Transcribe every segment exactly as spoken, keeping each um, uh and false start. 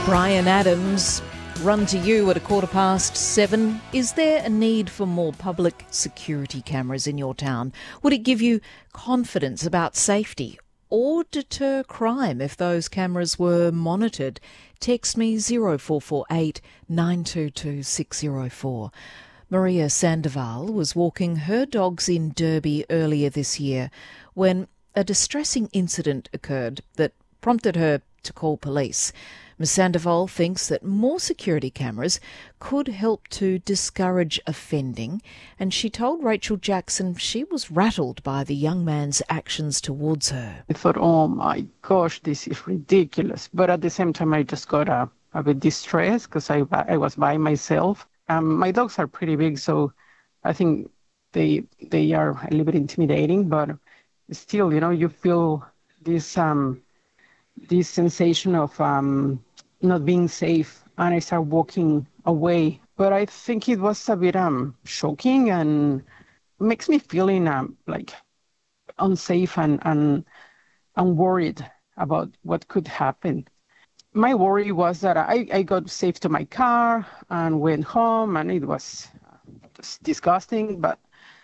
Bryan Adams, run to you at a quarter past seven. Is there a need for more public security cameras in your town? Would it give you confidence about safety or deter crime if those cameras were monitored? Text me zero four four eight nine two two six zero four. Maria Sandoval was walking her dogs in Derby earlier this year when a distressing incident occurred that prompted her to call police. Miz Sandoval thinks that more security cameras could help to discourage offending, and she told Rachel Jackson she was rattled by the young man's actions towards her. I thought, oh my gosh, this is ridiculous. But at the same time, I just got a, a bit distressed because I, I was by myself. Um, my dogs are pretty big, so I think they they are a little bit intimidating, but still, you know, you feel this um, this sensation of um, not being safe, and I start walking away. But I think it was a bit um, shocking and makes me feeling um, like unsafe and, and and worried about what could happen. My worry was that I, I got safe to my car and went home, and it was just disgusting, but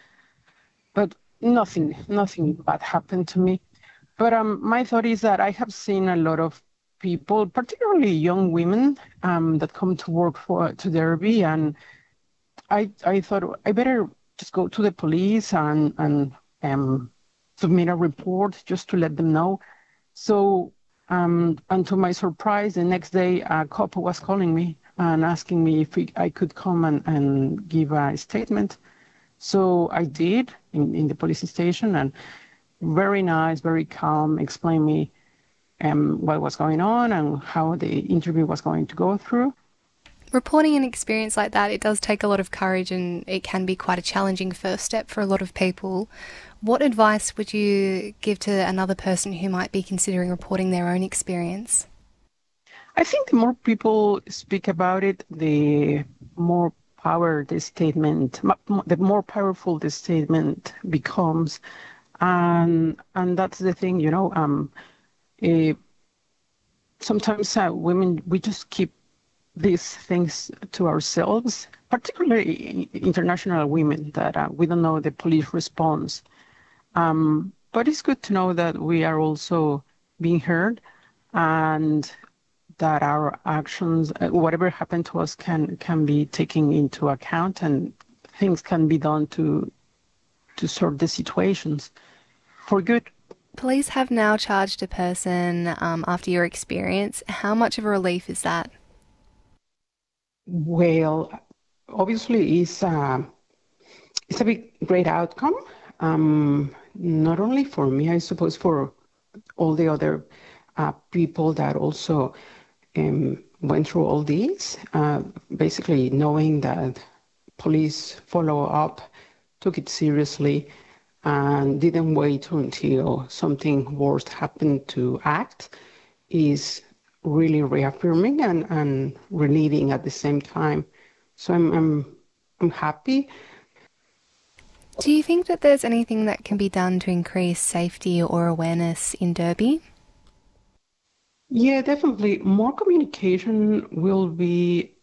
but nothing nothing bad happened to me. But um, my thought is that I have seen a lot of people, particularly young women, um, that come to work for to Derby, and I I thought I better just go to the police and and um, submit a report just to let them know. So um, and to my surprise, the next day a cop was calling me and asking me if we, I could come and, and give a statement. So I did in, in the police station, and very nice, very calm, explained me um, what was going on and how the interview was going to go through. Reporting an experience like that, it does take a lot of courage, and it can be quite a challenging first step for a lot of people. What advice would you give to another person who might be considering reporting their own experience? I think the more people speak about it, the more power the statement, the more powerful the statement becomes. And and that's the thing, you know, um, uh, sometimes uh, women, we just keep these things to ourselves, particularly international women, that uh, we don't know the police response. Um, but it's good to know that we are also being heard, and that our actions, uh, whatever happened to us, can can be taken into account, and things can be done to to sort the situations for good. Police have now charged a person um, after your experience. How much of a relief is that? Well, obviously, it's a, it's a big, great outcome. Um, not only for me, I suppose for all the other uh, people that also um, went through all these. Uh, basically, knowing that police follow up, took it seriously, and didn't wait until something worse happened to act is really reaffirming and, and relieving at the same time. So I'm, I'm I'm happy. Do you think that there's anything that can be done to increase safety or awareness in Derby? Yeah, definitely. More communication will be